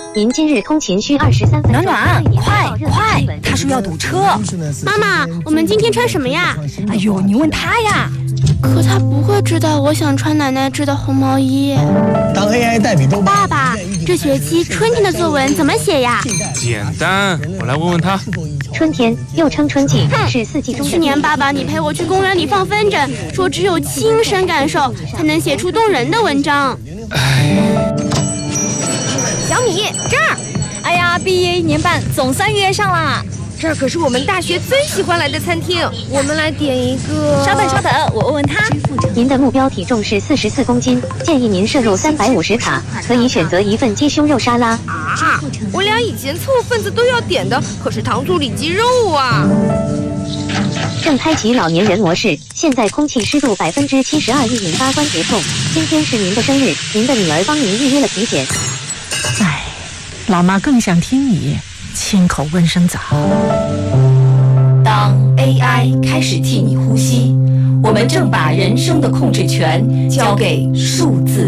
您今日通勤需23分钟。 暖暖，快！他说要堵车。 妈妈，我们今天穿什么呀？ 哎呦，你问他呀。 可他不会知道我想穿奶奶织的红毛衣。 当 AI 代笔都爸爸，这学期春天的作文怎么写呀？ 简单，我来问问他。 春天又称春季，是四季中的。 去年爸爸你陪我去公园里放风筝，说只有亲身感受才能写出动人的文章。 小米这儿，哎呀，毕业1年半，总算约上啦。 这儿可是我们大学最喜欢来的餐厅，我们来点一个。 稍等，我问问他。 您的目标体重是44公斤，建议您摄入350卡，可以选择一份鸡胸肉沙拉。 我俩以前凑份子都要点的，可是糖醋里脊肉啊。 正开启老年人模式，现在空气湿度72%易引发关节痛。今天是您的生日，您的女儿帮您预约了体检。 哎，老妈更想听你亲口问声早。 当 AI 开始替你呼吸，我们正把人生的控制权交给数字